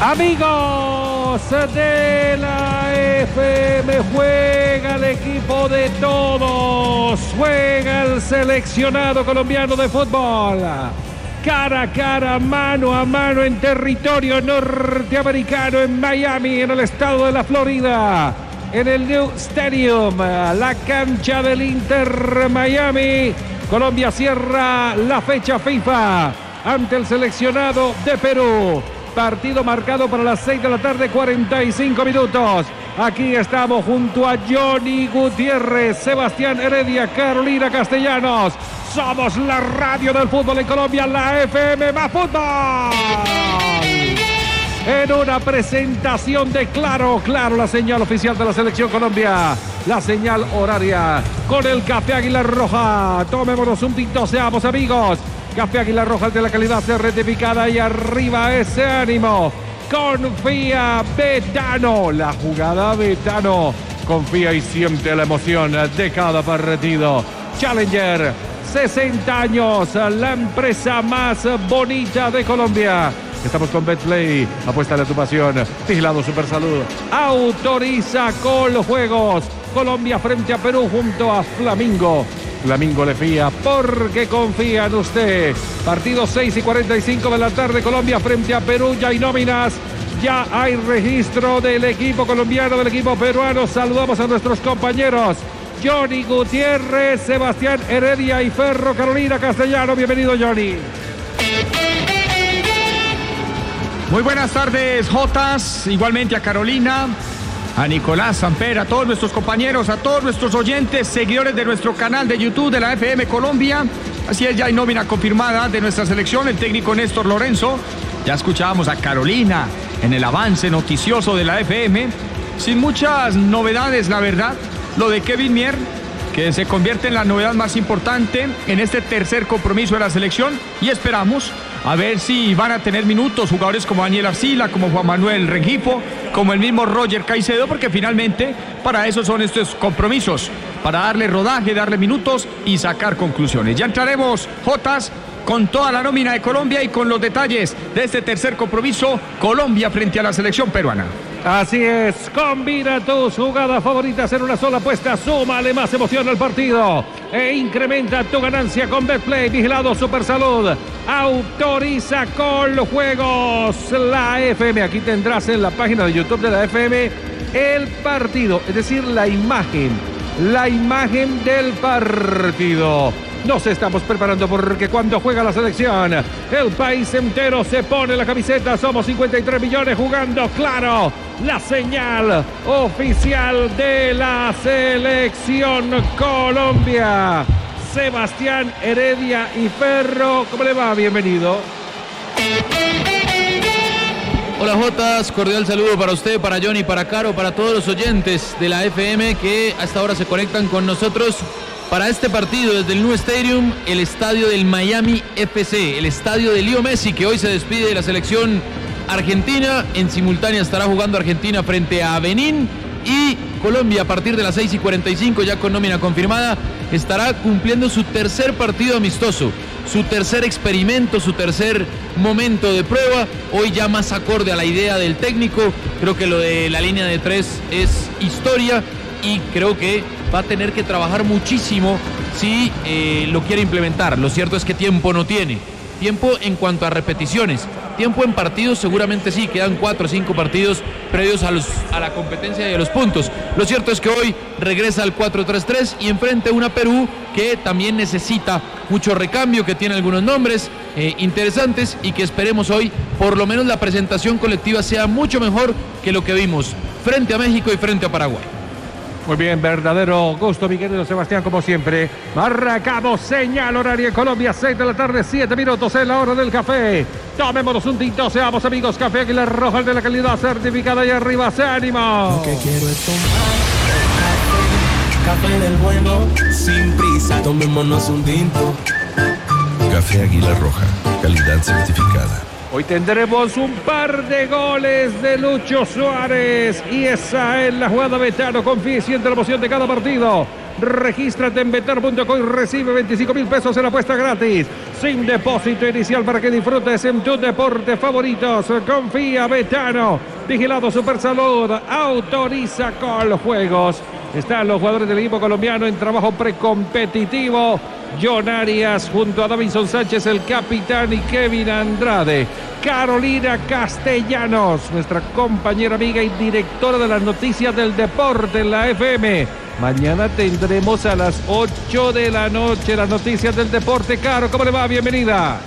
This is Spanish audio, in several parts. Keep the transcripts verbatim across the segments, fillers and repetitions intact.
Amigos de la F M, juega el equipo de todos, juega el seleccionado colombiano de fútbol, cara a cara, mano a mano en territorio norteamericano, en Miami, en el estado de la Florida, en el New Stadium, la cancha del Inter Miami. Colombia cierra la fecha FIFA ante el seleccionado de Perú. Partido marcado para las seis de la tarde, cuarenta y cinco minutos. Aquí estamos junto a Johnny Gutiérrez, Sebastián Heredia, Carolina Castellanos. Somos la radio del fútbol en Colombia, la F M más fútbol. En una presentación de Claro, Claro, la señal oficial de la Selección Colombia. La señal horaria con el Café Águila Roja. Tomémonos un tinto, seamos amigos. Café Águila Roja, de la calidad certificada, y arriba ese ánimo. Confía Betano, la jugada Betano. Confía y siente la emoción de cada partido. Challenger, sesenta años, la empresa más bonita de Colombia. Estamos con Betplay, apuéstale a tu pasión. Vigilado Supersalud, autoriza con los juegos. Colombia frente a Perú junto a Flamingo. Flamingo le fía porque confía en usted. Partido seis y cuarenta y cinco de la tarde, Colombia frente a Perú. Ya hay nóminas, ya hay registro del equipo colombiano, del equipo peruano. Saludamos a nuestros compañeros Johnny Gutiérrez, Sebastián Heredia y Ferro Carolina Castellano. Bienvenido, Johnny. Muy buenas tardes, Jotas, igualmente a Carolina, a Nicolás Samper, a todos nuestros compañeros, a todos nuestros oyentes, seguidores de nuestro canal de YouTube de la F M Colombia. Así es, ya hay nómina confirmada de nuestra selección, el técnico Néstor Lorenzo. Ya escuchábamos a Carolina en el avance noticioso de la F M. Sin muchas novedades, la verdad. Lo de Kevin Mier, que se convierte en la novedad más importante en este tercer compromiso de la selección. Y esperamos a ver si van a tener minutos jugadores como Daniel Arcila, como Juan Manuel Rengifo, como el mismo Roger Caicedo, porque finalmente para eso son estos compromisos, para darle rodaje, darle minutos y sacar conclusiones. Ya entraremos, Jotas, con toda la nómina de Colombia y con los detalles de este tercer compromiso, Colombia frente a la selección peruana. Así es, combina tus jugadas favoritas en una sola apuesta, súmale más emoción al partido e incrementa tu ganancia con Betplay. Vigilado Supersalud, autoriza con los juegos la F M. Aquí tendrás en la página de YouTube de la F M el partido, es decir, la imagen, la imagen del partido. Nos estamos preparando porque cuando juega la selección, el país entero se pone la camiseta. Somos cincuenta y tres millones jugando Claro, la señal oficial de la Selección Colombia. Sebastián Heredia y Ferro, ¿cómo le va? Bienvenido. Hola, Jotas, cordial saludo para usted, para Johnny, para Caro, para todos los oyentes de la F M que hasta ahora se conectan con nosotros para este partido desde el New Stadium, el estadio del Miami F C, el estadio de Leo Messi, que hoy se despide de la selección argentina. En simultánea estará jugando Argentina frente a Benín, y Colombia a partir de las seis y cuarenta y cinco, ya con nómina confirmada, estará cumpliendo su tercer partido amistoso, su tercer experimento, su tercer momento de prueba, hoy ya más acorde a la idea del técnico. Creo que lo de la línea de tres es historia y creo que va a tener que trabajar muchísimo si eh, lo quiere implementar. Lo cierto es que tiempo no tiene. Tiempo en cuanto a repeticiones. Tiempo en partidos seguramente sí, quedan cuatro o cinco partidos previos a, los, a la competencia y a los puntos. Lo cierto es que hoy regresa al cuatro tres tres y enfrente a una Perú que también necesita mucho recambio, que tiene algunos nombres eh, interesantes, y que esperemos hoy por lo menos la presentación colectiva sea mucho mejor que lo que vimos frente a México y frente a Paraguay. Muy bien, verdadero gusto, mi querido Sebastián, como siempre. Arrancamos, señal horaria en Colombia, seis de la tarde, siete minutos en la hora del café. Tomémonos un tinto, seamos amigos. Café Águila Roja, el de la calidad certificada, y arriba se ánimo. Lo que quiero es tomar café, café del bueno, sin prisa. Tomémonos un tinto. Café Águila Roja, calidad certificada. Hoy tendremos un par de goles de Lucho Suárez, y esa es la jugada Betano. Confía y siente la emoción de cada partido. Regístrate en betar punto com y recibe veinticinco mil pesos en apuesta gratis. Sin depósito inicial para que disfrutes en tus deportes favoritos. Confía, Betano. Vigilado Supersalud. Autoriza Coljuegos. Están los jugadores del equipo colombiano en trabajo precompetitivo. John Arias junto a Davinson Sánchez, el capitán, y Kevin Andrade. Carolina Castellanos, nuestra compañera amiga y directora de las noticias del deporte en la F M. Mañana tendremos a las ocho de la noche las noticias del deporte. Caro, ¿cómo le va? Bienvenida.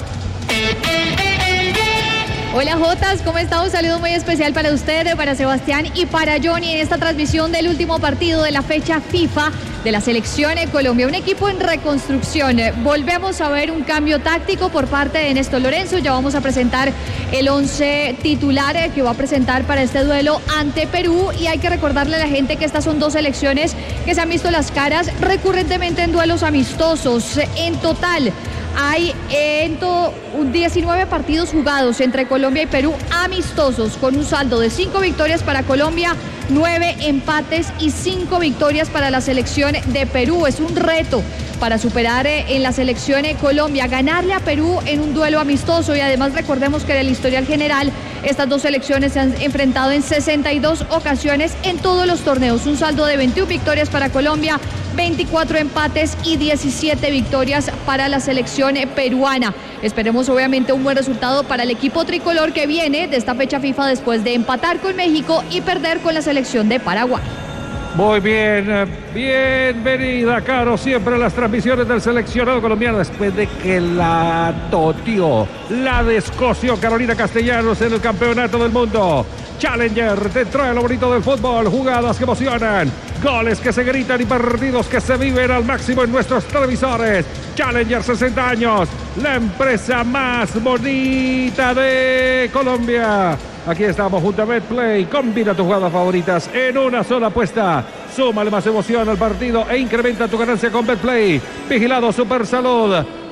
Hola Jotas, ¿cómo está? Un saludo muy especial para usted, para Sebastián y para Johnny en esta transmisión del último partido de la fecha FIFA de la selección de Colombia, un equipo en reconstrucción. Volvemos a ver un cambio táctico por parte de Néstor Lorenzo. Ya vamos a presentar el once titular que va a presentar para este duelo ante Perú, y hay que recordarle a la gente que estas son dos selecciones que se han visto las caras recurrentemente en duelos amistosos. En total hay en todo diecinueve partidos jugados entre Colombia y Perú amistosos, con un saldo de cinco victorias para Colombia, nueve empates y cinco victorias para la selección de Perú. Es un reto para superar en la selección de Colombia, ganarle a Perú en un duelo amistoso, y además recordemos que del historial general estas dos selecciones se han enfrentado en sesenta y dos ocasiones en todos los torneos, un saldo de veintiuna victorias para Colombia, veinticuatro empates y diecisiete victorias para la selección peruana. Esperemos obviamente un buen resultado para el equipo tricolor que viene de esta fecha FIFA después de empatar con México y perder con la selección de Paraguay. Muy bien, bienvenida, Caro, siempre a las transmisiones del seleccionado colombiano después de que la totió, la descoció Carolina Castellanos en el campeonato del mundo. Challenger te trae lo bonito del fútbol, jugadas que emocionan, goles que se gritan y partidos que se viven al máximo en nuestros televisores. Challenger, sesenta años, la empresa más bonita de Colombia. Aquí estamos junto a Betplay. Combina tus jugadas favoritas en una sola apuesta. Súmale más emoción al partido e incrementa tu ganancia con Betplay. Vigilado Supersalud.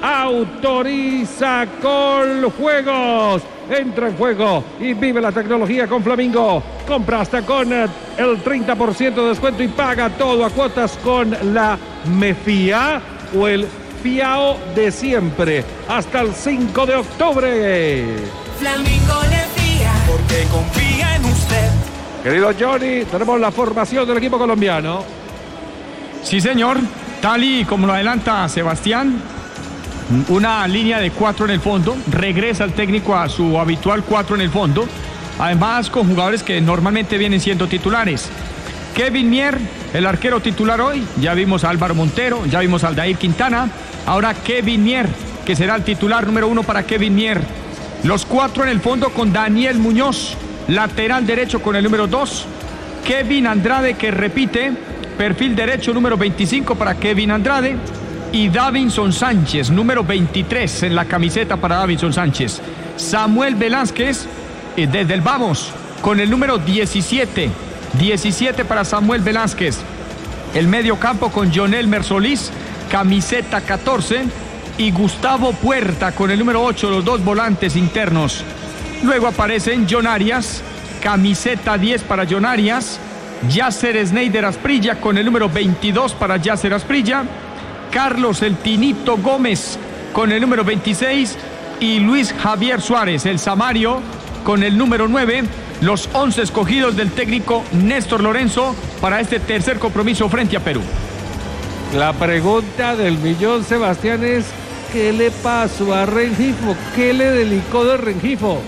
Autoriza Coljuegos. Entra en juego y vive la tecnología con Flamingo. Compra hasta con el treinta por ciento de descuento y paga todo a cuotas con la Mefía o el Fiao de siempre. Hasta el cinco de octubre. Flamingo le fía porque confía en usted. Querido Johnny, tenemos la formación del equipo colombiano. Sí, señor. Tal y como lo adelanta Sebastián, una línea de cuatro en el fondo. Regresa el técnico a su habitual cuatro en el fondo. Además, con jugadores que normalmente vienen siendo titulares. Kevin Mier, el arquero titular hoy. Ya vimos a Álvaro Montero, ya vimos a Aldair Quintana. Ahora Kevin Mier, que será el titular número uno para Kevin Mier. Los cuatro en el fondo con Daniel Muñoz, lateral derecho con el número dos. Kevin Andrade, que repite, perfil derecho número veinticinco para Kevin Andrade. Y Davinson Sánchez, número veintitrés en la camiseta para Davinson Sánchez. Samuel Velázquez, eh, desde el Vamos, con el número diecisiete. diecisiete para Samuel Velázquez. El medio campo con John Elmer Solís, camiseta catorce. Y Gustavo Puerta con el número ocho, los dos volantes internos. Luego aparecen John Arias, camiseta diez para John Arias. Yasser Sneijder Asprilla con el número veintidós para Yasser Asprilla. Carlos El Tinito Gómez con el número veintiséis. Y Luis Javier Suárez, el Samario, con el número nueve. Los once escogidos del técnico Néstor Lorenzo para este tercer compromiso frente a Perú. La pregunta del millón, Sebastián, es: ¿qué le pasó a Rengifo? ¿Qué le delicó de Rengifo?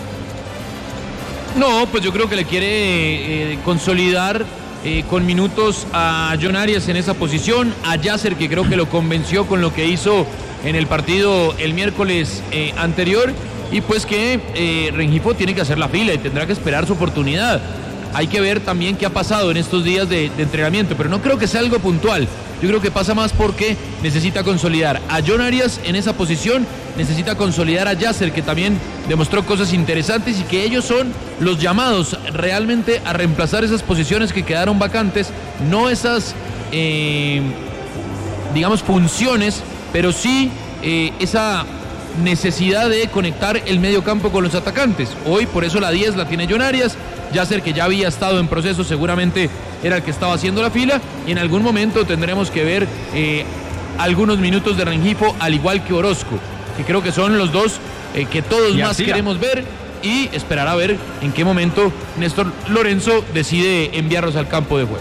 No, pues yo creo que le quiere eh, consolidar eh, con minutos a John Arias en esa posición, a Yasser, que creo que lo convenció con lo que hizo en el partido el miércoles eh, anterior, y pues que eh, Rengifo tiene que hacer la fila y tendrá que esperar su oportunidad. Hay que ver también qué ha pasado en estos días de, de entrenamiento, pero no creo que sea algo puntual. Yo creo que pasa más porque necesita consolidar a John Arias en esa posición, necesita consolidar a Yasser, que también demostró cosas interesantes, y que ellos son los llamados realmente a reemplazar esas posiciones que quedaron vacantes, no esas, eh, digamos, funciones, pero sí eh, esa necesidad de conectar el medio campo con los atacantes. Hoy por eso la diez la tiene John Arias, Yasser, que ya había estado en proceso, seguramente era el que estaba haciendo la fila, y en algún momento tendremos que ver eh, algunos minutos de Rengifo, al igual que Orozco, que creo que son los dos eh, que todos más Arcila. queremos ver, y esperar a ver en qué momento Néstor Lorenzo decide enviarlos al campo de juego.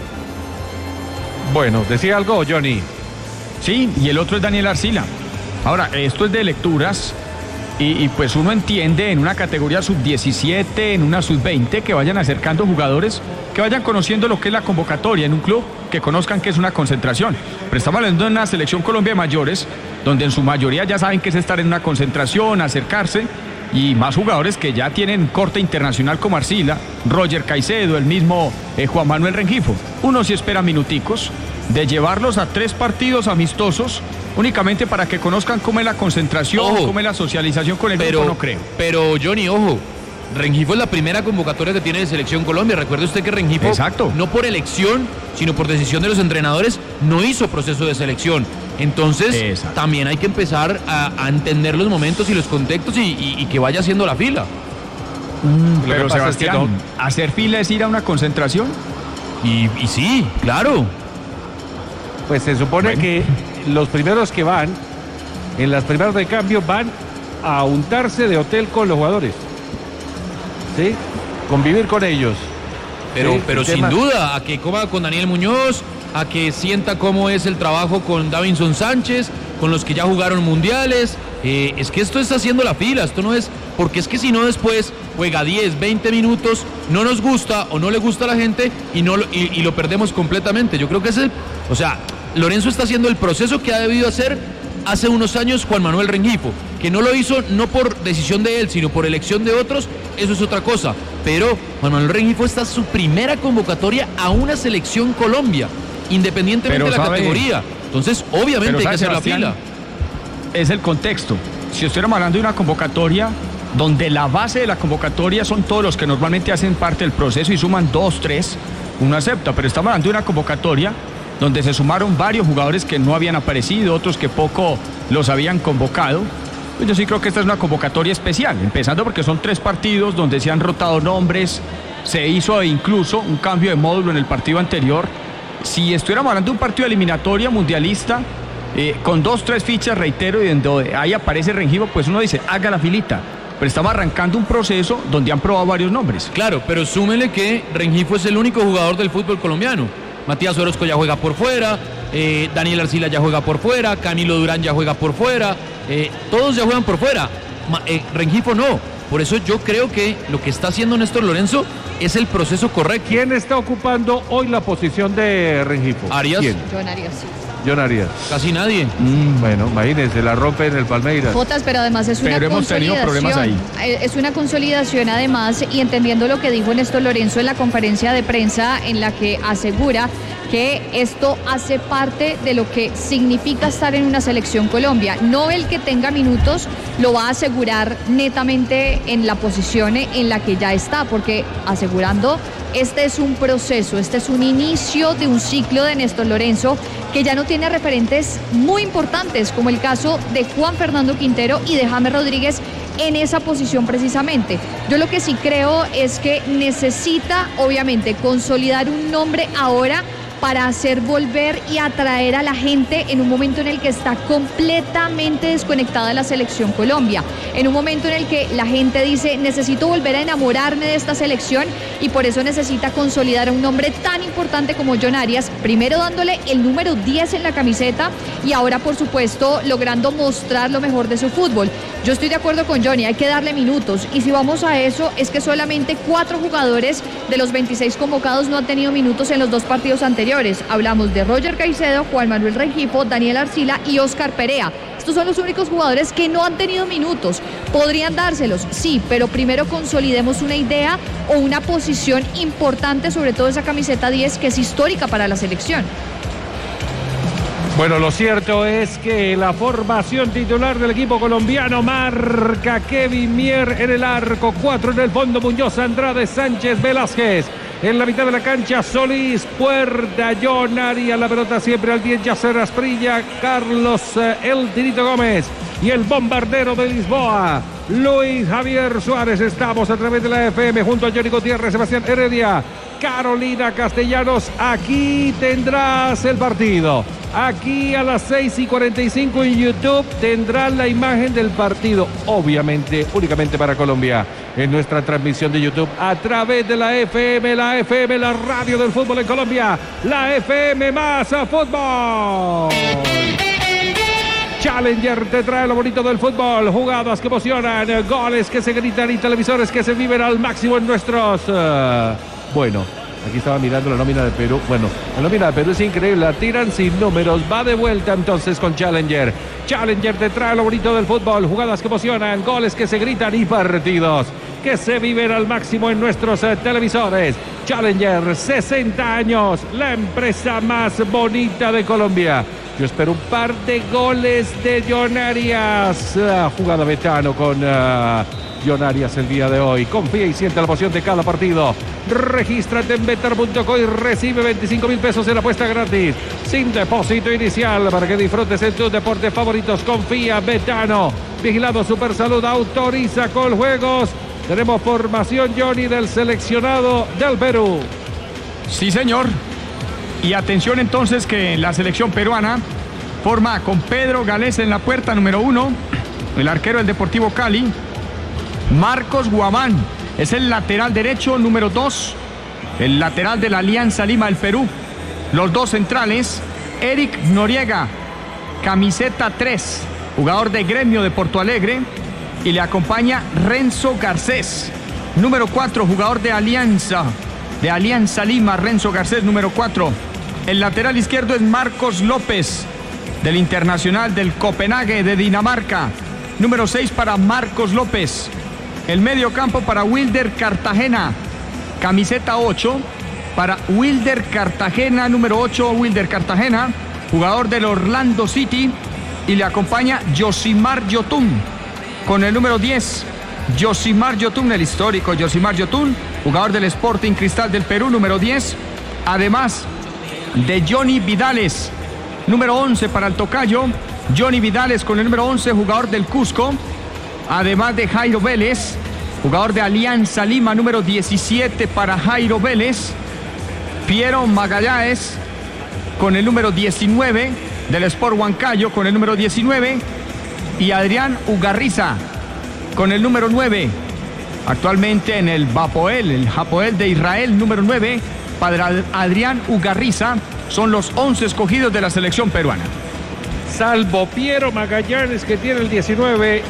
Bueno, ¿decía algo, Johnny? Sí, y el otro es Daniel Arcila. Ahora, esto es de lecturas, y, y pues uno entiende en una categoría sub diecisiete, en una sub veinte, que vayan acercando jugadores, que vayan conociendo lo que es la convocatoria en un club, que conozcan que es una concentración. Pero estamos hablando de una selección Colombia de mayores, donde en su mayoría ya saben que es estar en una concentración, acercarse, y más jugadores que ya tienen corte internacional como Arcila, Roger Caicedo, el mismo eh, Juan Manuel Rengifo. Uno sí espera minuticos, de llevarlos a tres partidos amistosos, únicamente para que conozcan cómo es la concentración, ojo, cómo es la socialización con el pero, grupo, no creo. Pero Johnny, ojo, Rengifo es la primera convocatoria que tiene de Selección Colombia. Recuerde usted que Rengifo, Exacto. no por elección, sino por decisión de los entrenadores, no hizo proceso de selección. Entonces, Exacto. también hay que empezar a, a entender los momentos y los contextos y, y, y que vaya haciendo la fila. Mm, pero Sebastián, es que no. ¿hacer fila es ir a una concentración? Y, y sí, claro. Pues se supone bueno. que los primeros que van, en las primeras de cambio, van a untarse de hotel con los jugadores. ¿Sí? Convivir con ellos. Pero, ¿sí? pero sin tema... duda, a que coma con Daniel Muñoz, a que sienta cómo es el trabajo con Davinson Sánchez, con los que ya jugaron mundiales. Eh, es que esto está haciendo la fila, esto no es, porque es que si no después juega diez, veinte minutos, no nos gusta o no le gusta a la gente y, no, y, y lo perdemos completamente. Yo creo que ese, o sea, Lorenzo está haciendo el proceso que ha debido hacer hace unos años Juan Manuel Rengifo, que no lo hizo no por decisión de él, sino por elección de otros, eso es otra cosa. Pero Juan Manuel Rengifo está su primera convocatoria a una selección Colombia, independientemente pero de la sabe, categoría. Entonces, obviamente hay que hacer la fila. Es el contexto. Si estuviéramos hablando de una convocatoria donde la base de la convocatoria son todos los que normalmente hacen parte del proceso y suman dos, tres, uno acepta. Pero estamos hablando de una convocatoria donde se sumaron varios jugadores que no habían aparecido, otros que poco los habían convocado. Pues yo sí creo que esta es una convocatoria especial, empezando porque son tres partidos donde se han rotado nombres, se hizo incluso un cambio de módulo en el partido anterior. Si estuviéramos hablando de un partido eliminatoria mundialista, eh, con dos, tres fichas, reitero, y donde ahí aparece Rengifo, pues uno dice, haga la filita. Pero estamos arrancando un proceso donde han probado varios nombres. Claro, pero súmele que Rengifo es el único jugador del fútbol colombiano. Matías Orozco ya juega por fuera, eh, Daniel Arcila ya juega por fuera, Camilo Durán ya juega por fuera, eh, todos ya juegan por fuera, Ma, eh, Rengifo no. Por eso yo creo que lo que está haciendo Néstor Lorenzo es el proceso correcto. ¿Quién está ocupando hoy la posición de Rengifo? Arias. ¿Quién? John Arias. John Arias. Casi nadie. Mm, bueno, imagínense, la rompe en el Palmeiras. Jotas, pero además es una pero consolidación. Hemos tenido problemas ahí. Es una consolidación además, y entendiendo lo que dijo Néstor Lorenzo en la conferencia de prensa en la que asegura que esto hace parte de lo que significa estar en una selección Colombia. No el que tenga minutos lo va a asegurar netamente en la posición en la que ya está, porque asegurando, este es un proceso, este es un inicio de un ciclo de Néstor Lorenzo que ya no tiene referentes muy importantes, como el caso de Juan Fernando Quintero y de James Rodríguez en esa posición precisamente. Yo lo que sí creo es que necesita, obviamente, consolidar un nombre ahora para hacer volver y atraer a la gente en un momento en el que está completamente desconectada la selección Colombia, en un momento en el que la gente dice, necesito volver a enamorarme de esta selección, y por eso necesita consolidar a un nombre tan importante como John Arias, primero dándole el número diez en la camiseta y ahora por supuesto logrando mostrar lo mejor de su fútbol. Yo estoy de acuerdo con Johnny, hay que darle minutos, y si vamos a eso es que solamente cuatro jugadores de los veintiséis convocados no han tenido minutos en los dos partidos anteriores. Hablamos de Roger Caicedo, Juan Manuel Rengifo, Daniel Arcila y Oscar Perea. Estos son los únicos jugadores que no han tenido minutos. Podrían dárselos, sí, pero primero consolidemos una idea o una posición importante, sobre todo esa camiseta diez que es histórica para la selección. Bueno, lo cierto es que la formación titular del equipo colombiano marca Kevin Mier en el arco, cuatro en el fondo, Muñoz, Andrade, Sánchez, Velázquez. En la mitad de la cancha, Solís, Puerta, John Arias, la pelota siempre al diez, Yasser Asprilla, Carlos eh, El Tirito Gómez. y el bombardero de Lisboa, Luis Javier Suárez. Estamos a través de la F M junto a Johnny Gutiérrez, Sebastián Heredia, Carolina Castellanos. Aquí tendrás el partido. Aquí a las seis y cuarenta y cinco en YouTube tendrás la imagen del partido, obviamente únicamente para Colombia, en nuestra transmisión de YouTube a través de la F M, la F M, la radio del fútbol en Colombia, la F M más fútbol. Challenger te trae lo bonito del fútbol, jugadas que emocionan, goles que se gritan y televisores que se viven al máximo en nuestros... Uh, bueno, aquí estaba mirando la nómina de Perú. Bueno, la nómina de Perú es increíble, la tiran sin números, va de vuelta entonces con Challenger. Challenger te trae lo bonito del fútbol, jugadas que emocionan, goles que se gritan y partidos que se viven al máximo en nuestros uh, televisores. Challenger, sesenta años, la empresa más bonita de Colombia. Yo espero un par de goles de John Arias. Uh, jugada Betano con uh, John Arias el día de hoy. Confía y siente la emoción de cada partido. Regístrate en better punto co y recibe veinticinco mil pesos en apuesta gratis, sin depósito inicial, para que disfrutes en tus deportes favoritos. Confía, Betano. Vigilado Super Salud, autoriza con juegos. Tenemos formación, Johnny, del seleccionado del Perú. Sí, señor. Y atención entonces que la selección peruana forma con Pedro Galés en la puerta, número uno, el arquero del Deportivo Cali. Marcos Guamán es el lateral derecho, número dos, el lateral de la Alianza Lima del Perú. Los dos centrales, Eric Noriega, camiseta tres, jugador de Gremio de Porto Alegre, y le acompaña Renzo Garcés, número cuatro, jugador de Alianza, de Alianza Lima, Renzo Garcés, número cuatro. El lateral izquierdo es Marcos López, del Internacional del Copenhague de Dinamarca, número seis para Marcos López. El medio campo para Wilder Cartagena, camiseta ocho, para Wilder Cartagena, número ocho, Wilder Cartagena, jugador del Orlando City, y le acompaña Yosimar Yotun, con el número diez, Yosimar Yotun, el histórico Yosimar Yotun, jugador del Sporting Cristal del Perú, número diez, además de Johnny Vidales, número once para el tocayo, Johnny Vidales con el número once, jugador del Cusco, además de Jairo Vélez, jugador de Alianza Lima, número diecisiete para Jairo Vélez, Piero Magallanes con el número diecinueve, del Sport Huancayo con el número diecinueve, y Adrián Ugarriza con el número nueve, actualmente en el Hapoel, el Hapoel de Israel, número nueve, para Adrián Ugarriza. Son los once escogidos de la selección peruana. Salvo Piero Magallanes, que tiene el diecinueve,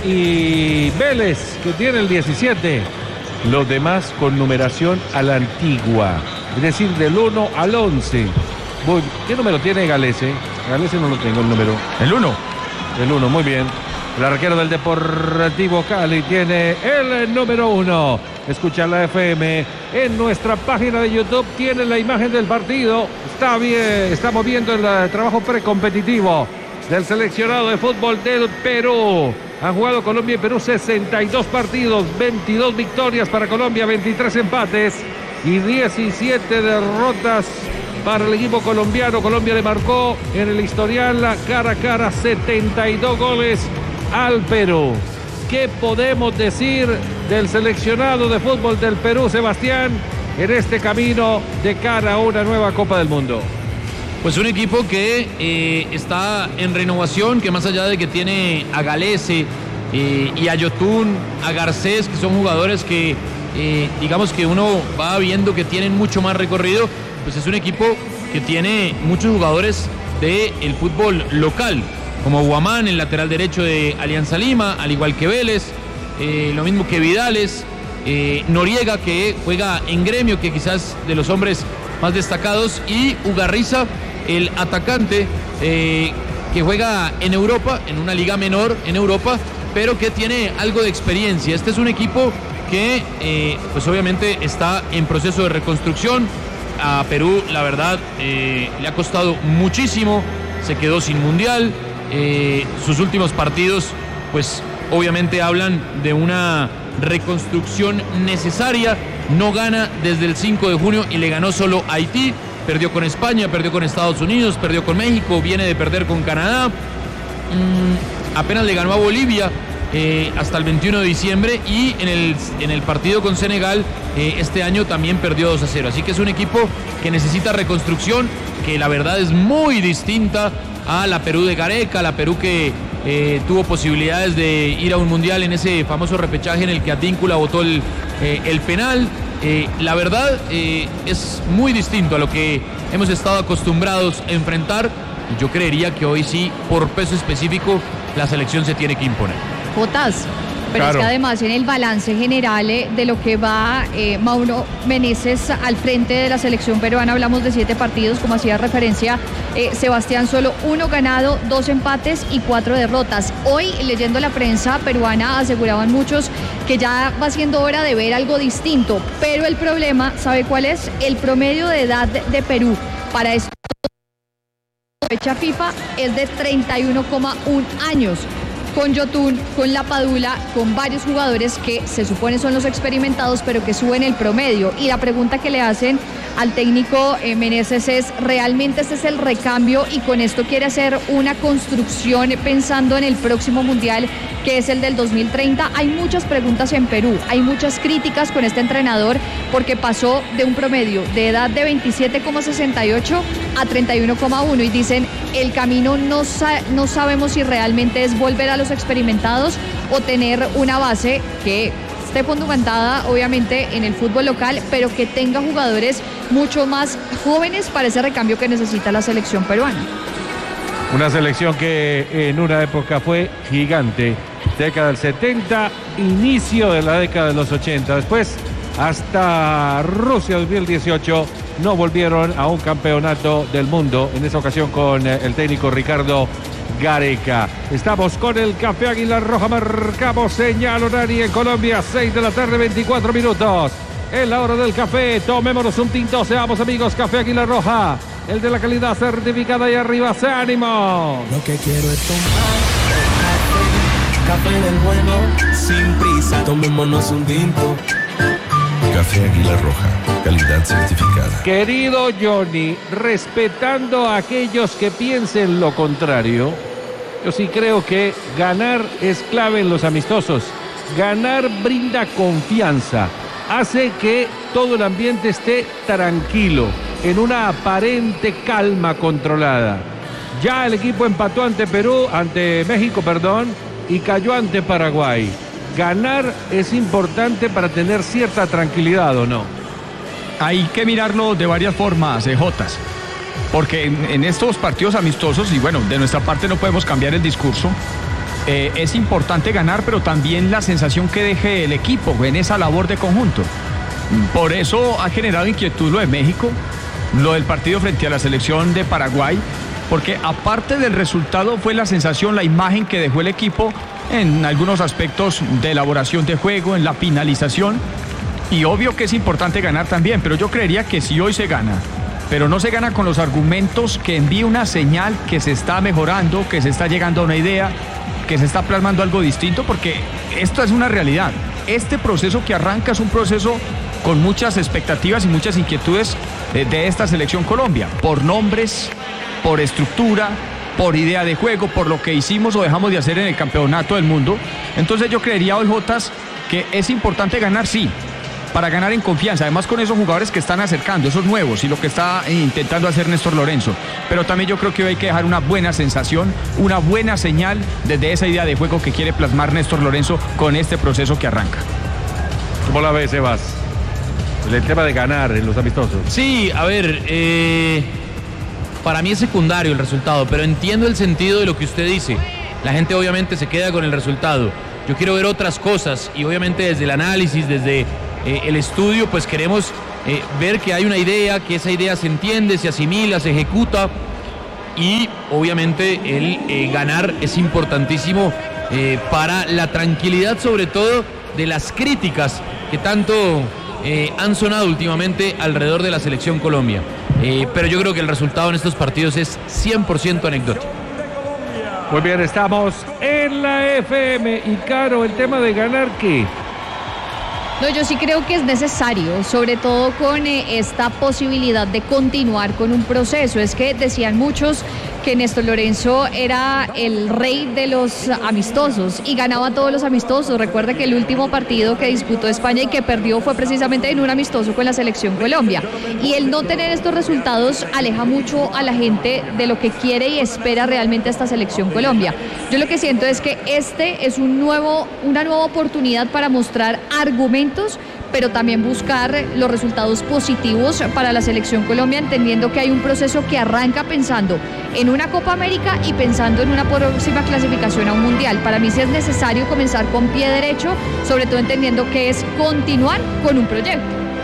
y Vélez, que tiene el diecisiete. Los demás con numeración a la antigua, es decir, del uno al once. ¿Qué número tiene Galese? Galese no lo tengo el número. El uno. El uno, muy bien. El arquero del Deportivo Cali tiene el número uno. Escucha la F M en nuestra página de YouTube. Tiene la imagen del partido. Está bien, estamos viendo el trabajo precompetitivo del seleccionado de fútbol del Perú. Han jugado Colombia y Perú sesenta y dos partidos, veintidós victorias para Colombia, veintitrés empates y diecisiete derrotas para el equipo colombiano. Colombia le marcó en el historial la cara a cara setenta y dos goles al Perú. ¿Qué podemos decir del seleccionado de fútbol del Perú, Sebastián, en este camino de cara a una nueva Copa del Mundo? Pues un equipo que eh, está en renovación, que más allá de que tiene a Galese eh, y a Yotun, a Garcés, que son jugadores que eh, digamos que uno va viendo que tienen mucho más recorrido, pues es un equipo que tiene muchos jugadores del fútbol local, como Guamán, el lateral derecho de Alianza Lima, al igual que Vélez, eh, lo mismo que Vidales, eh, Noriega, que juega en Gremio, que quizás de los hombres más destacados, y Ugarriza, el atacante eh, que juega en Europa, en una liga menor en Europa, pero que tiene algo de experiencia. Este es un equipo que eh, pues obviamente está en proceso de reconstrucción. A Perú, la verdad, eh, le ha costado muchísimo, se quedó sin mundial, eh, sus últimos partidos pues obviamente hablan de una reconstrucción necesaria. No gana desde el cinco de junio y le ganó solo a Haití. Perdió con España, perdió con Estados Unidos, perdió con México, viene de perder con Canadá. Mm, apenas le ganó a Bolivia eh, hasta el veintiuno de diciembre y en el, en el partido con Senegal eh, este año también perdió dos a cero. Así que es un equipo que necesita reconstrucción, que la verdad es muy distinta a la Perú de Gareca, la Perú que eh, tuvo posibilidades de ir a un mundial en ese famoso repechaje en el que Advíncula botó el, eh, el penal. Eh, la verdad eh, es muy distinto a lo que hemos estado acostumbrados a enfrentar. Yo creería que hoy sí, por peso específico, la selección se tiene que imponer. Jotas, pero claro. Es que además en el balance general eh, de lo que va eh, Mauro Meneses al frente de la selección peruana, hablamos de siete partidos, como hacía referencia eh, Sebastián, solo uno ganado, dos empates y cuatro derrotas. Hoy, leyendo la prensa peruana, aseguraban muchos que ya va siendo hora de ver algo distinto, pero el problema, ¿sabe cuál es? El promedio de edad de, de Perú para esta fecha FIFA es de treinta y uno coma uno años. Con Yotun, con La Padula, con varios jugadores que se supone son los experimentados, pero que suben el promedio. Y la pregunta que le hacen al técnico eh, Meneses es, ¿realmente este es el recambio y con esto quiere hacer una construcción pensando en el próximo Mundial, que es el del dos mil treinta? Hay muchas preguntas en Perú, hay muchas críticas con este entrenador, porque pasó de un promedio de edad de veintisiete coma sesenta y ocho a treinta y uno coma uno y dicen, el camino no, sa- no sabemos si realmente es volver a los experimentados o tener una base que esté fundamentada obviamente en el fútbol local, pero que tenga jugadores mucho más jóvenes para ese recambio que necesita la selección peruana. Una selección que en una época fue gigante, década del setenta, inicio de la década de los ochenta, después hasta Rusia dos mil dieciocho no volvieron a un campeonato del mundo, en esa ocasión con el técnico Ricardo Gareca. Estamos con el Café Águila Roja, marcamos señal horaria en Colombia, seis de la tarde, veinticuatro minutos. Es la hora del café, tomémonos un tinto, seamos amigos. Café Águila Roja, el de la calidad certificada, y arriba ese ánimo. Lo que quiero es tomar café, café del bueno, sin prisa, tomémonos un tinto. Café Águila Roja, calidad certificada. Querido Johnny, respetando a aquellos que piensen lo contrario, yo sí creo que ganar es clave en los amistosos. Ganar brinda confianza, hace que todo el ambiente esté tranquilo, en una aparente calma controlada. Ya el equipo empató ante Perú, ante México, perdón, y cayó ante Paraguay. Ganar es importante para tener cierta tranquilidad, ¿o no? Hay que mirarlo de varias formas, eh, Jotas, porque en, en estos partidos amistosos, y bueno, de nuestra parte no podemos cambiar el discurso, eh, es importante ganar, pero también la sensación que deje el equipo en esa labor de conjunto. Por eso ha generado inquietud lo de México, lo del partido frente a la selección de Paraguay, porque aparte del resultado fue la sensación, la imagen que dejó el equipo en algunos aspectos de elaboración de juego, en la finalización, y obvio que es importante ganar también, pero yo creería que si hoy se gana, pero no se gana con los argumentos, que envíe una señal que se está mejorando, que se está llegando a una idea, que se está plasmando algo distinto, porque esto es una realidad. Este proceso que arranca es un proceso con muchas expectativas y muchas inquietudes de, de esta selección Colombia, por nombres, por estructura, por idea de juego, por lo que hicimos o dejamos de hacer en el campeonato del mundo. Entonces yo creería hoy, Jotas, que es importante ganar, sí, para ganar en confianza, además con esos jugadores que están acercando, esos nuevos, y lo que está intentando hacer Néstor Lorenzo. Pero también yo creo que hoy hay que dejar una buena sensación, una buena señal desde esa idea de juego que quiere plasmar Néstor Lorenzo con este proceso que arranca. ¿Cómo la ves, Sebas? El tema de ganar en los amistosos. Sí, a ver, eh... para mí es secundario el resultado, pero entiendo el sentido de lo que usted dice. La gente obviamente se queda con el resultado. Yo quiero ver otras cosas y obviamente desde el análisis, desde eh, el estudio, pues queremos eh, ver que hay una idea, que esa idea se entiende, se asimila, se ejecuta, y obviamente el eh, ganar es importantísimo eh, para la tranquilidad, sobre todo de las críticas que tanto eh, han sonado últimamente alrededor de la selección Colombia. Eh, pero yo creo que el resultado en estos partidos es cien por ciento anecdótico. Muy bien, estamos en la F M. Y Caro, el tema de ganar, ¿qué? No, yo sí creo que es necesario, sobre todo con eh, esta posibilidad de continuar con un proceso. Es que decían muchos que Néstor Lorenzo era el rey de los amistosos y ganaba todos los amistosos. Recuerde que el último partido que disputó España y que perdió fue precisamente en un amistoso con la selección Colombia. Y el no tener estos resultados aleja mucho a la gente de lo que quiere y espera realmente esta selección Colombia. Yo lo que siento es que este es un nuevo, una nueva oportunidad para mostrar argumentos, pero también buscar los resultados positivos para la selección Colombia, entendiendo que hay un proceso que arranca pensando en una Copa América y pensando en una próxima clasificación a un Mundial. Para mí sí es necesario comenzar con pie derecho, sobre todo entendiendo que es continuar con un proyecto.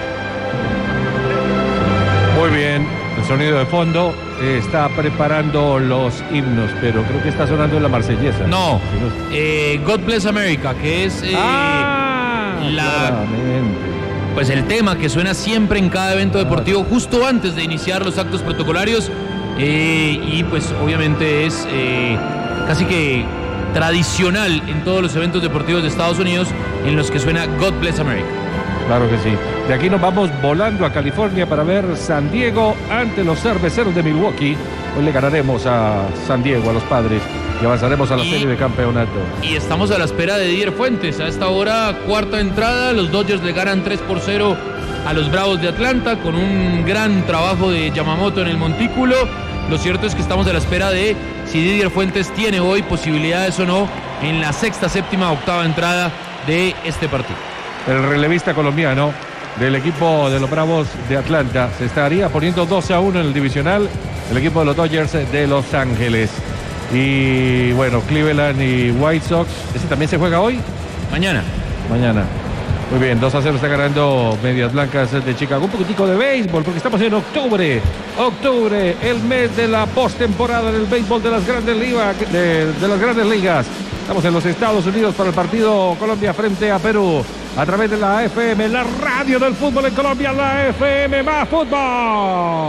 Muy bien, el sonido de fondo eh, está preparando los himnos, pero creo que está sonando la marsellesa. No, eh, God Bless America, que es... Eh, ah, La, claramente. pues el tema que suena siempre en cada evento deportivo justo antes de iniciar los actos protocolarios eh, y pues obviamente es eh, casi que tradicional en todos los eventos deportivos de Estados Unidos en los que suena God Bless America. Claro que sí. De aquí nos vamos volando a California para ver San Diego ante los Cerveceros de Milwaukee. Hoy le ganaremos a San Diego, a los Padres, y avanzaremos a la y, serie de campeonato. Y estamos a la espera de Didier Fuentes. A esta hora, cuarta entrada, los Dodgers le ganan tres por cero a los Bravos de Atlanta con un gran trabajo de Yamamoto en el montículo. Lo cierto es que estamos a la espera de si Didier Fuentes tiene hoy posibilidades o no en la sexta, séptima, octava entrada de este partido. El relevista colombiano del equipo de los Bravos de Atlanta se estaría poniendo doce a uno en el divisional, el equipo de los Dodgers de Los Ángeles. Y bueno, Cleveland y White Sox, ¿ese también se juega hoy? Mañana. Mañana. Muy bien, dos a cero está ganando Medias Blancas de Chicago. Un poquitico de béisbol, porque estamos en octubre. Octubre, el mes de la postemporada del béisbol de las grandes ligas. De, de las grandes ligas. Estamos en los Estados Unidos para el partido Colombia frente a Perú. A través de la F M, la radio del fútbol en Colombia, la F M más fútbol.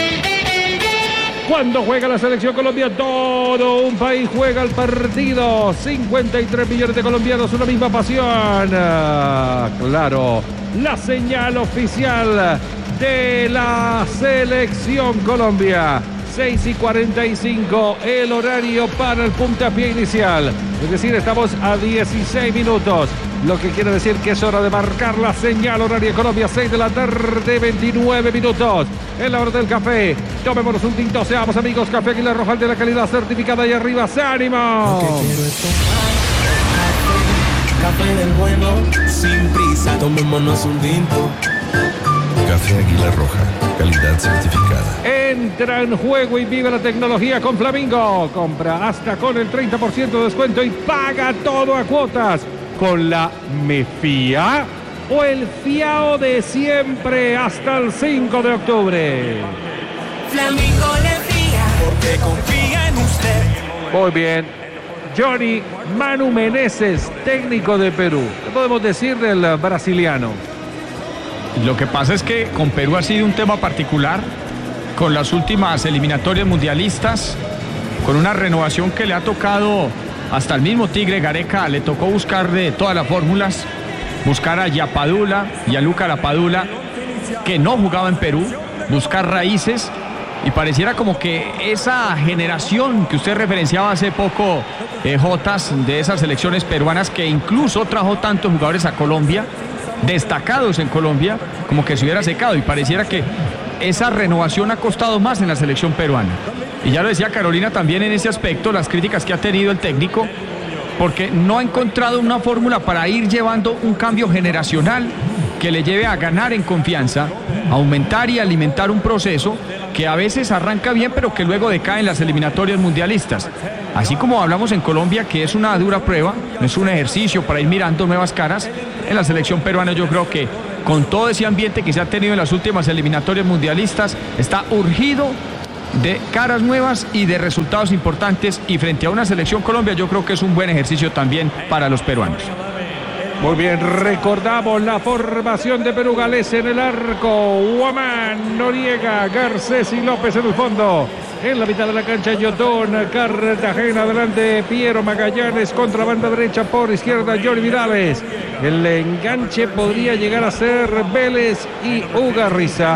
Cuando juega la selección Colombia, todo un país juega el partido. cincuenta y tres millones de colombianos, una misma pasión. Ah, claro, la señal oficial de la selección Colombia. seis y cuarenta y cinco, el horario para el puntapié inicial. Es decir, estamos a dieciséis minutos. Lo que quiere decir que es hora de marcar la señal horaria Colombia, seis de la tarde, veintinueve minutos. En la hora del café, tomémonos un tinto, seamos amigos. Café Águila Roja, de la calidad certificada y arriba, ¡se ánimo! Lo que quiero es tomar café del bueno, sin prisa, tomémonos un tinto. Café Águila Roja, calidad certificada. Entra en juego y vive la tecnología con Flamingo. Compra hasta con el treinta por ciento de descuento y paga todo a cuotas. Con la Me Fía o el fiao de siempre hasta el cinco de octubre. Flamingo le fía porque confía en usted. Muy bien. Johnny Manu Meneses, técnico de Perú. ¿Qué podemos decir del brasiliano? Lo que pasa es que con Perú ha sido un tema particular, con las últimas eliminatorias mundialistas, con una renovación que le ha tocado hasta el mismo Tigre Gareca, le tocó buscar de todas las fórmulas, buscar a Yapadula y a Luca Lapadula, que no jugaba en Perú, buscar raíces, y pareciera como que esa generación que usted referenciaba hace poco, eh, Jotas, de esas selecciones peruanas que incluso trajo tantos jugadores a Colombia, destacados en Colombia, como que se hubiera secado, y pareciera que esa renovación ha costado más en la selección peruana. Y ya lo decía Carolina también en ese aspecto, las críticas que ha tenido el técnico, porque no ha encontrado una fórmula para ir llevando un cambio generacional que le lleve a ganar en confianza, aumentar y alimentar un proceso que a veces arranca bien, pero que luego decae en las eliminatorias mundialistas. Así como hablamos en Colombia, que es una dura prueba, es un ejercicio para ir mirando nuevas caras, en la selección peruana yo creo que con todo ese ambiente que se ha tenido en las últimas eliminatorias mundialistas, está urgido de caras nuevas y de resultados importantes, y frente a una selección Colombia yo creo que es un buen ejercicio también para los peruanos. Muy bien, recordamos la formación de Perú: Gales en el arco, Guamán, Noriega, Garcés y López en el fondo. En la mitad de la cancha, Yotón, Cartagena, adelante Piero Magallanes, contra banda derecha, por izquierda Johnny Vidales. El enganche podría llegar a ser Vélez y Ugarriza.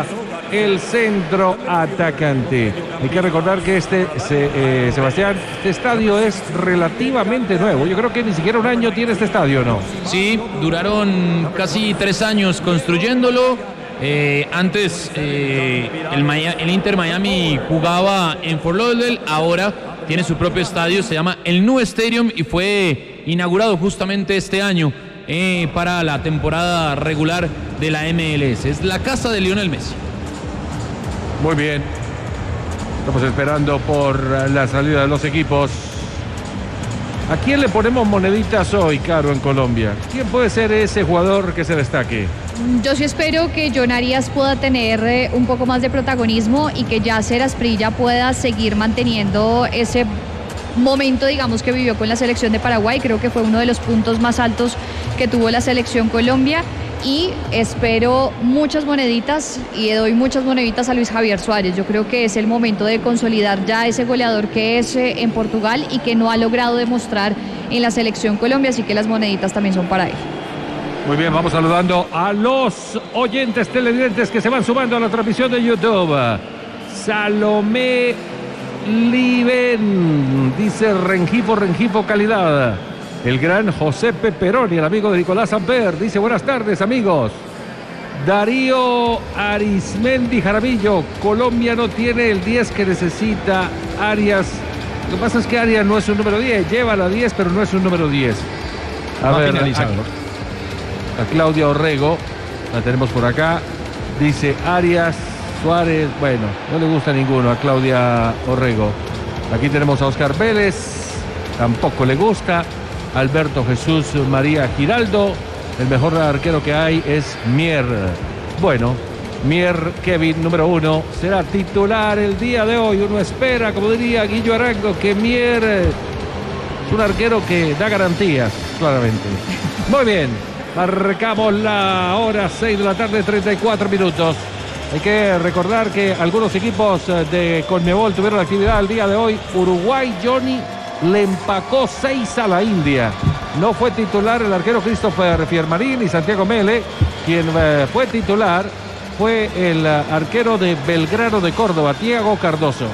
el centro atacante. Hay que recordar que este, se, eh, Sebastián, este estadio es relativamente nuevo. Yo creo que ni siquiera un año tiene este estadio, ¿no? Sí, duraron casi tres años construyéndolo. Eh, antes eh, el, Maya, el Inter Miami jugaba en Fort Lauderdale, ahora tiene su propio estadio, se llama el New Stadium y fue inaugurado justamente este año eh, para la temporada regular de la M L S. Es la casa de Lionel Messi. Muy bien. Estamos esperando por la salida de los equipos. ¿A quién le ponemos moneditas hoy, Caro, en Colombia? ¿Quién puede ser ese jugador que se destaque? Yo sí espero que John Arias pueda tener eh, un poco más de protagonismo y que Yasser Asprilla pueda seguir manteniendo ese momento, digamos, que vivió con la selección de Paraguay. Creo que fue uno de los puntos más altos que tuvo la selección Colombia. Y espero muchas moneditas y le doy muchas moneditas a Luis Javier Suárez. Yo creo que es el momento de consolidar ya ese goleador que es eh, en Portugal y que no ha logrado demostrar en la selección Colombia, así que las moneditas también son para él. Muy bien, vamos saludando a los oyentes televidentes que se van sumando a la transmisión de YouTube. Salomé Liven dice Rengifo, Rengifo calidad. El gran José Peperoni, el amigo de Nicolás Samper, dice buenas tardes, amigos. Darío Arismendi Jaramillo, Colombia no tiene el diez que necesita Arias. Lo que pasa es que Arias no es un número diez, lleva la diez, pero no es un número diez. A Va ver, finalizado. a, a Claudia Orrego, la tenemos por acá. Dice Arias, Suárez, bueno, no le gusta ninguno a Claudia Orrego. Aquí tenemos a Oscar Vélez, tampoco le gusta. Alberto Jesús María Giraldo, el mejor arquero que hay es Mier. Bueno, Mier Kevin, número uno, será titular el día de hoy. Uno espera, como diría Guillo Arango, que Mier es un arquero que da garantías, claramente. Muy bien, marcamos la hora seis de la tarde, treinta y cuatro minutos. Hay que recordar que algunos equipos de Conmebol tuvieron actividad el día de hoy. Uruguay, Johnny, le empacó seis a la India. No fue titular el arquero Christopher Fiermarín y Santiago Mele. Quien eh, fue titular fue el uh, arquero de Belgrano de Córdoba, Thiago Cardoso.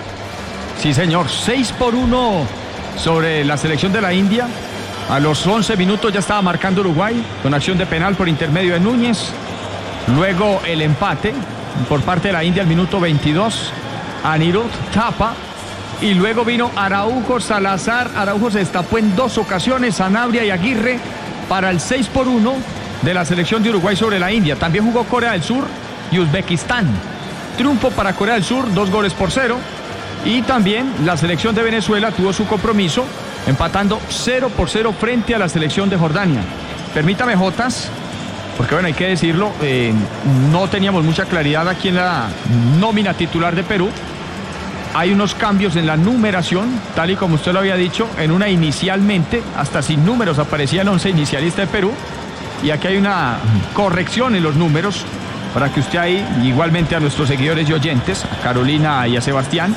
Sí, señor, seis por uno sobre la selección de la India. A los once minutos ya estaba marcando Uruguay con acción de penal por intermedio de Núñez. Luego el empate por parte de la India al minuto veintidós. Anirudh Thapa. Y luego vino Araujo, Salazar. Araujo se destapó en dos ocasiones, Sanabria y Aguirre, para el seis por uno de la selección de Uruguay sobre la India. También jugó Corea del Sur y Uzbekistán. Triunfo para Corea del Sur, dos goles por cero. Y también la selección de Venezuela tuvo su compromiso, empatando cero por cero frente a la selección de Jordania. Permítame, Jotas, porque bueno, hay que decirlo, eh, no teníamos mucha claridad aquí en la nómina titular de Perú. Hay unos cambios en la numeración, tal y como usted lo había dicho, en una inicialmente, hasta sin números aparecía el once inicialista de Perú, y aquí hay una corrección en los números, para que usted ahí, igualmente a nuestros seguidores y oyentes, a Carolina y a Sebastián.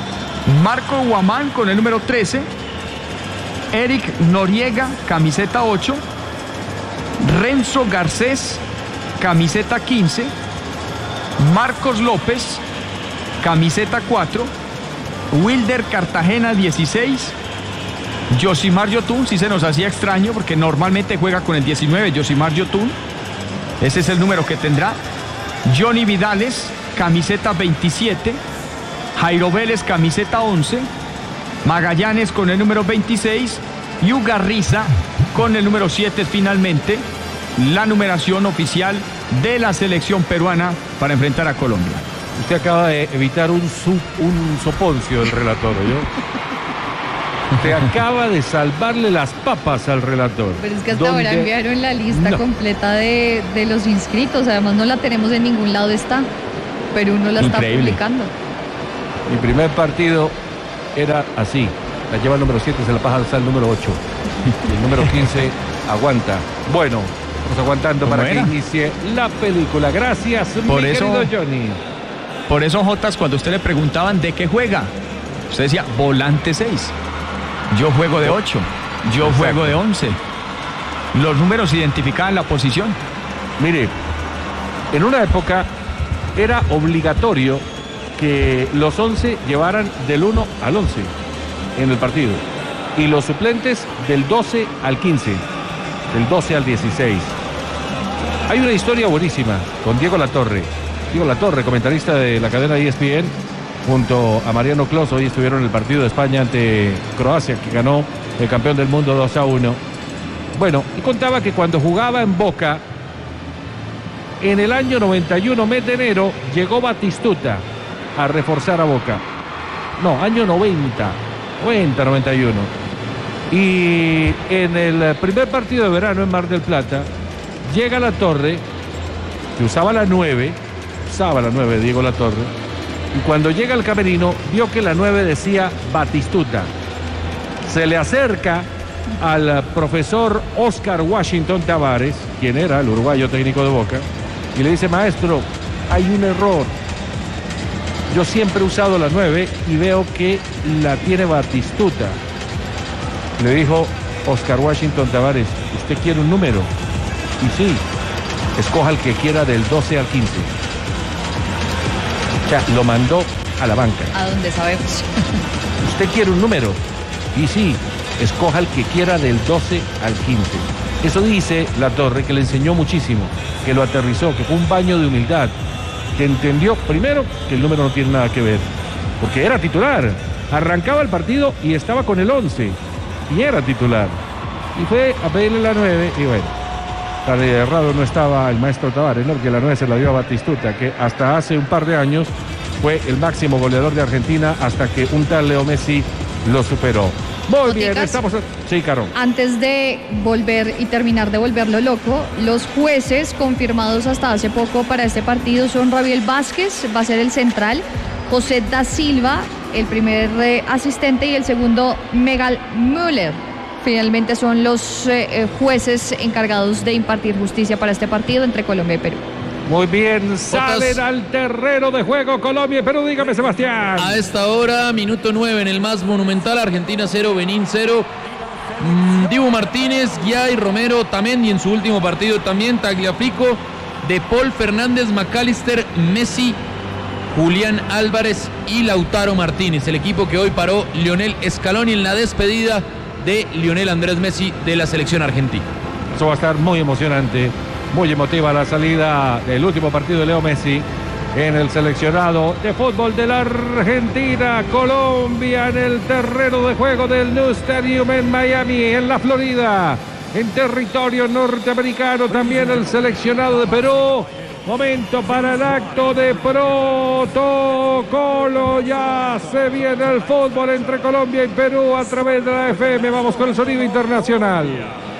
Marco Guamán con el número trece, Eric Noriega, camiseta ocho, Renzo Garcés, camiseta quince, Marcos López, camiseta cuatro, Wilder Cartagena dieciséis, Yosimar Yotun, sí se nos hacía extraño porque normalmente juega con el diecinueve, Yosimar Yotun, ese es el número que tendrá. Johnny Vidales, camiseta veintisiete, Jairo Vélez, camiseta once, Magallanes con el número veintiséis y Ugarriza con el número siete, finalmente la numeración oficial de la selección peruana para enfrentar a Colombia. Usted acaba de evitar un, sub, un soponcio del relator, ¿yo? Usted acaba de salvarle las papas al relator. Pero es que hasta ¿Dónde? ahora enviaron la lista No. completa de, de los inscritos. Además no la tenemos en ningún lado, está. Perú no la Increíble. está publicando. Mi primer partido era así. La lleva el número siete, se la pasa al número ocho. Y el número quince aguanta. Bueno, estamos aguantando para Buena. que inicie la película. Gracias, Por mi eso- querido Johnny. Por eso, Jotas, cuando usted le preguntaban de qué juega, usted decía volante seis. Yo juego de ocho. Yo Exacto. juego de once. Los números identificaban la posición. Mire, en una época era obligatorio que los once llevaran del uno al once en el partido y los suplentes del doce al quince, del doce al dieciséis. Hay una historia buenísima con Diego Latorre. Diego Latorre, comentarista de la cadena E S P N, junto a Mariano Clos. Hoy estuvieron en el partido de España ante Croacia, que ganó el campeón del mundo dos a uno. Bueno, y contaba que cuando jugaba en Boca, en el año noventa y uno, mes de enero, llegó Batistuta a reforzar a Boca. No, año noventa, noventa, noventa y uno. Y en el primer partido de verano en Mar del Plata, llega Latorre, que usaba la nueve, usaba la nueve Diego Latorre, y cuando llega al camerino, vio que la nueve decía Batistuta. Se le acerca al profesor Oscar Washington Tavares, quien era el uruguayo técnico de Boca, y le dice: maestro, hay un error. Yo siempre he usado la nueve y veo que la tiene Batistuta. Le dijo Oscar Washington Tavares: ¿usted quiere un número? Y sí, escoja el que quiera del doce al quince. O sea, lo mandó a la banca. A donde sabemos. ¿Usted quiere un número? Y sí, escoja el que quiera del doce al quince. Eso dice Latorre, que le enseñó muchísimo, que lo aterrizó, que fue un baño de humildad, que entendió primero que el número no tiene nada que ver, porque era titular, arrancaba el partido y estaba con el once, y era titular, y fue a pedirle la nueve, y bueno, tan errado no estaba el maestro Tavares, ¿no? Porque la nueve se la dio a Batistuta, que hasta hace un par de años fue el máximo goleador de Argentina, hasta que un tal Leo Messi lo superó. Muy bien, estamos... Sí, Caro. Antes de volver y terminar de volverlo loco, los jueces confirmados hasta hace poco para este partido son Rabiel Vázquez, va a ser el central, José da Silva, el primer eh, asistente, y el segundo, Megal Müller. Finalmente son los eh, jueces encargados de impartir justicia para este partido entre Colombia y Perú. Muy bien, salen al terreno de juego Colombia y Perú. Dígame, Sebastián. A esta hora, minuto nueve en el más monumental, Argentina cero, Benín cero. Mm, Dibu Martínez, Guiay, Romero, Tamendi en su último partido también, Tagliafico, De Paul, Fernández, McAllister, Messi, Julián Álvarez y Lautaro Martínez. El equipo que hoy paró Lionel Scaloni en la despedida de Lionel Andrés Messi de la selección argentina. Eso va a estar muy emocionante. Muy emotiva la salida del último partido de Leo Messi en el seleccionado de fútbol de la Argentina. Colombia en el terreno de juego del New Stadium en Miami, en la Florida, en territorio norteamericano. También el seleccionado de Perú. Momento para el acto de protocolo. Ya se viene el fútbol entre Colombia y Perú a través de la F M. Vamos con el sonido internacional.